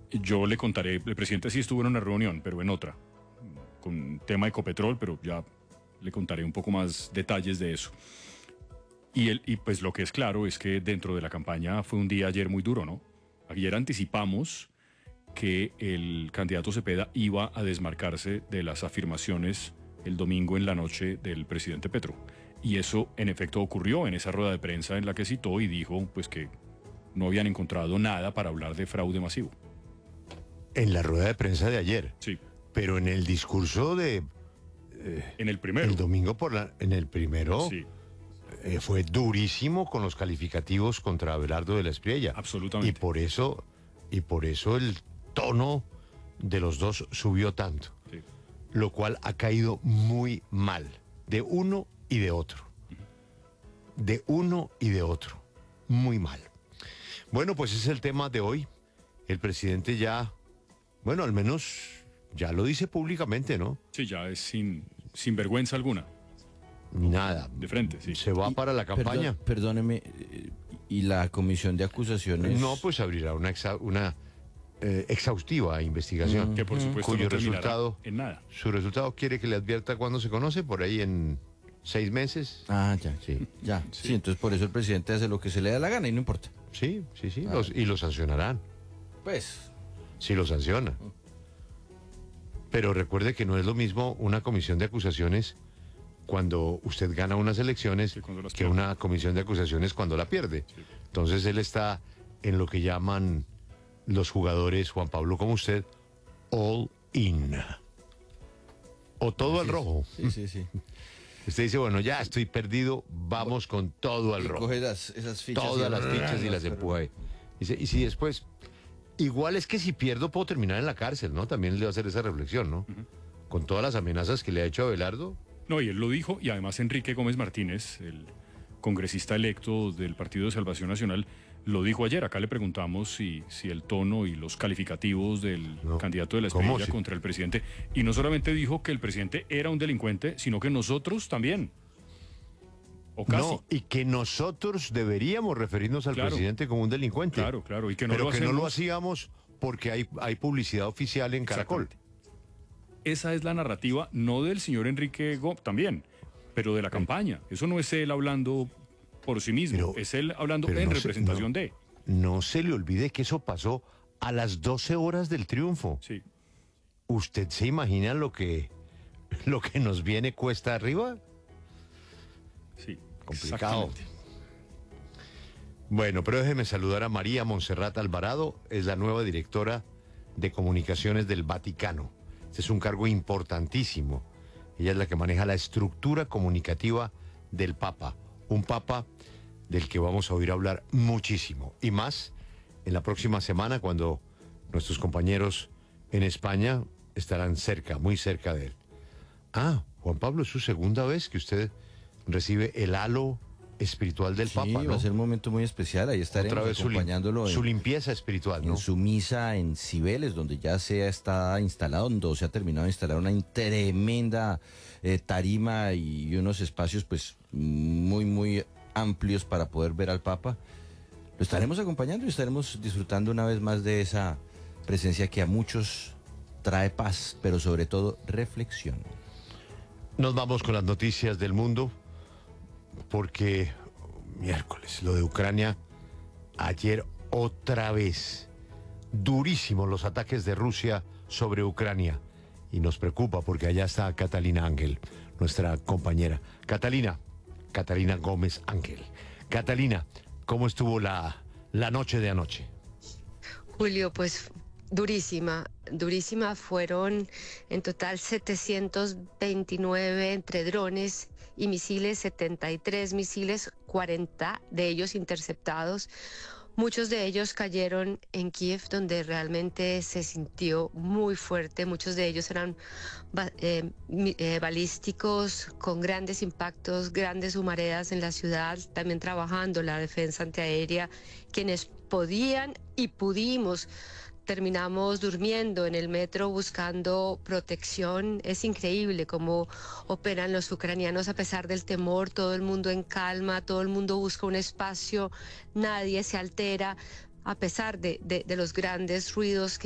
Yo le contaré, el presidente sí estuvo en una reunión, pero en otra, con tema de Ecopetrol, pero ya le contaré un poco más detalles de eso. Y pues lo que es claro es que dentro de la campaña fue un día ayer muy duro, ¿no? Ayer anticipamos que el candidato Cepeda iba a desmarcarse de las afirmaciones el domingo en la noche del presidente Petro. Y eso en efecto ocurrió en esa rueda de prensa en la que citó y dijo pues que no habían encontrado nada para hablar de fraude masivo. En la rueda de prensa de ayer. Sí. Pero en el discurso de... en el primero. El domingo en el primero... Sí. Fue durísimo con los calificativos contra Abelardo de la Espriella. Absolutamente. Y por eso el tono de los dos subió tanto. Sí. Lo cual ha caído muy mal, de uno y de otro. De uno y de otro. Muy mal. Bueno, pues ese es el tema de hoy. El presidente ya, bueno, al menos ya lo dice públicamente, ¿no? Sí, ya es sin vergüenza alguna. Nada. De frente, sí. Se va para la campaña. Perdóneme, ¿y la comisión de acusaciones? No, pues abrirá una exhaustiva investigación. Que por supuesto cuyo no terminará resultado, en nada. Su resultado quiere que le advierta cuándo se conoce, por ahí en 6 meses. Ah, ya, ya. Sí, entonces por eso el presidente hace lo que se le da la gana y no importa. Sí. Y lo sancionarán. Pues. Sí, lo sanciona. Pero recuerde que no es lo mismo una comisión de acusaciones cuando usted gana unas elecciones que una comisión de acusaciones cuando la pierde. Sí. Entonces él está en lo que llaman los jugadores, Juan Pablo, como usted, all in. O todo al rojo. Sí. Usted dice, bueno, ya estoy perdido, vamos con todo al rojo. Coge esas fichas. Todas las fichas y las empuja ahí. Y si después, igual es que si pierdo puedo terminar en la cárcel, ¿no? También le va a hacer esa reflexión, ¿no? Con todas las amenazas que le ha hecho Abelardo. No, y él lo dijo, y además Enrique Gómez Martínez, el congresista electo del Partido de Salvación Nacional, lo dijo ayer. Acá le preguntamos si el tono y los calificativos del candidato de la Espriella contra el presidente, y no solamente dijo que el presidente era un delincuente, sino que nosotros también. O casi. No, y que nosotros deberíamos referirnos al presidente como un delincuente. Claro, y que no pero lo que hacemos. no lo hacíamos porque hay publicidad oficial en Caracol. Esa es la narrativa, no del señor Enrique Gómez, también, pero de la campaña. Eso no es él hablando por sí mismo, es él hablando en representación de. No se le olvide que eso pasó a las 12 horas del triunfo. Sí. ¿Usted se imagina lo que nos viene cuesta arriba? Sí, complicado. Bueno, pero déjeme saludar a María Montserrat Alvarado, es la nueva directora de comunicaciones del Vaticano. Este es un cargo importantísimo. Ella es la que maneja la estructura comunicativa del Papa. Un Papa del que vamos a oír hablar muchísimo. Y más en la próxima semana, cuando nuestros compañeros en España estarán cerca, muy cerca de él. Ah, Juan Pablo, es su segunda vez que usted recibe el halo espiritual del Papa, ¿no? Sí, va a ser un momento muy especial. Ahí estaremos acompañándolo. Su limpieza espiritual, ¿no? En su misa en Cibeles, donde ya está instalado, donde se ha terminado de instalar una tremenda tarima y unos espacios pues muy amplios para poder ver al Papa. Lo estaremos acompañando y estaremos disfrutando una vez más de esa presencia que a muchos trae paz, pero sobre todo reflexión. Nos vamos con las noticias del mundo, porque miércoles, lo de Ucrania, ayer otra vez, durísimos los ataques de Rusia sobre Ucrania, y nos preocupa porque allá está Catalina Ángel, nuestra compañera. Catalina Gómez Ángel. Catalina, ¿cómo estuvo la noche de anoche? Julio, pues durísima, fueron en total 729 entre drones y misiles, 73 misiles, 40 de ellos interceptados. Muchos de ellos cayeron en Kiev, donde realmente se sintió muy fuerte. Muchos de ellos eran balísticos, con grandes impactos, grandes humaredas en la ciudad, también trabajando la defensa antiaérea, quienes podían y pudimos. Terminamos durmiendo en el metro buscando protección. Es increíble cómo operan los ucranianos a pesar del temor, todo el mundo en calma, todo el mundo busca un espacio, nadie se altera a pesar de los grandes ruidos